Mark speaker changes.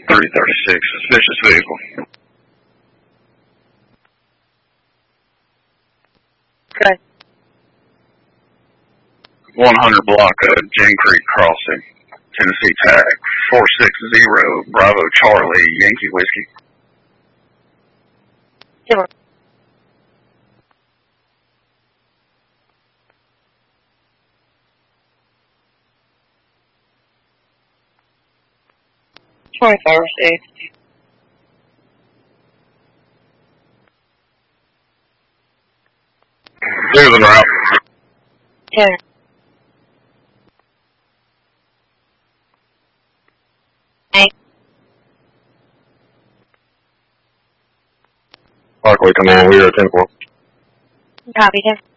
Speaker 1: 3036, suspicious vehicle.
Speaker 2: Okay.
Speaker 1: 100 block of Jane Creek Crossing, Tennessee tag 460 Bravo Charlie Yankee Whiskey.
Speaker 2: Sure. Thursday.
Speaker 1: Clear the route.
Speaker 2: 10.
Speaker 1: Parkway Command, we are 10-4.
Speaker 2: Copy, 10.